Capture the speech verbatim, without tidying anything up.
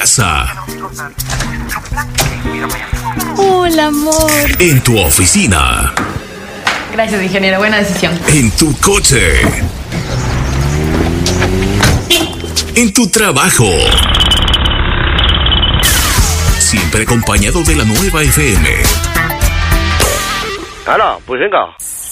casa. Hola, amor. En tu oficina. Gracias, ingeniero. Buena decisión. En tu coche. En tu trabajo. Siempre acompañado de la nueva F M. ¡Hala! Pues venga.